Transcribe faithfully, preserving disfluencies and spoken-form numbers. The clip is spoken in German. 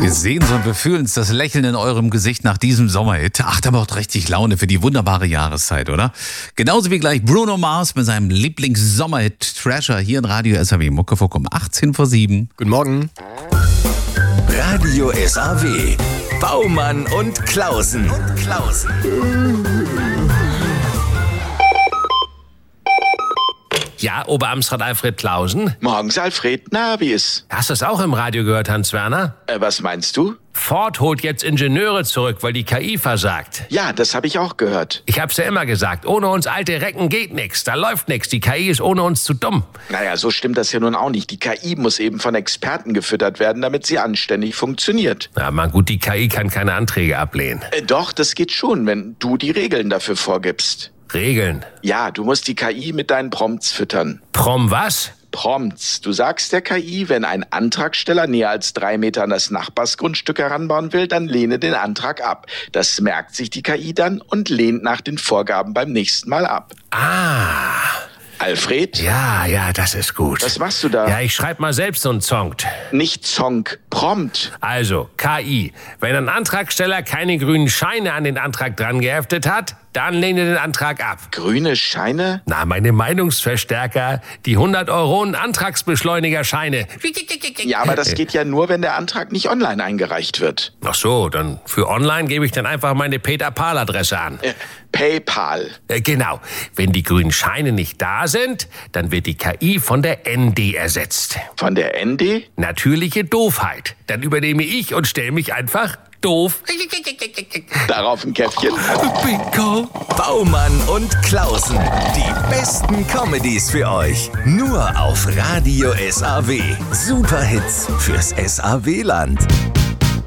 Wir sehen es und wir fühlen es, das Lächeln in eurem Gesicht nach diesem Sommerhit. Ach, da macht richtig Laune für die wunderbare Jahreszeit, oder? Genauso wie gleich Bruno Mars mit seinem Lieblings-Sommerhit Treasure hier in Radio S A W Muckefuck um achtzehn vor sieben. Guten Morgen. Radio S A W. Baumann und Klausen. Und Klausen. Ja, Oberamtsrat Alfred Klausen. Morgens, Alfred. Na, wie ist? Hast du es auch im Radio gehört, Hans-Werner? Äh, was meinst du? Ford holt jetzt Ingenieure zurück, weil die K I versagt. Ja, das habe ich auch gehört. Ich hab's ja immer gesagt, ohne uns alte Recken geht nix, da läuft nix. Die K I ist ohne uns zu dumm. Naja, so stimmt das ja nun auch nicht. Die K I muss eben von Experten gefüttert werden, damit sie anständig funktioniert. Ja, man gut, die K I kann keine Anträge ablehnen. Äh, doch, das geht schon, wenn du die Regeln dafür vorgibst. Regeln? Ja, du musst die K I mit deinen Prompts füttern. Prom was? Prompts. Du sagst der K I, wenn ein Antragsteller näher als drei Meter an das Nachbarsgrundstück heranbauen will, dann lehne den Antrag ab. Das merkt sich die K I dann und lehnt nach den Vorgaben beim nächsten Mal ab. Ah. Alfred? Ja, ja, das ist gut. Was machst du da? Ja, ich schreib mal selbst so einen Song. Nicht Song, Prompt. Also, K I. Wenn ein Antragsteller keine grünen Scheine an den Antrag dran geheftet hat, dann lehne den Antrag ab. Grüne Scheine? Na, meine Meinungsverstärker, die hundert Euro Antragsbeschleunigerscheine. Ja, aber das geht ja nur, wenn der Antrag nicht online eingereicht wird. Ach so, dann für online gebe ich dann einfach meine Peter-Pal-Adresse an. Äh, PayPal. Äh, genau. Wenn die grünen Scheine nicht da sind, dann wird die K I von der N D ersetzt. Von der N D? Natürliche Doofheit. Dann übernehme ich und stelle mich einfach doof. Darauf ein Käffchen. Bingo. Baumann und Klausen. Die besten Comedies für euch. Nur auf Radio S A W. Superhits fürs S A W-Land.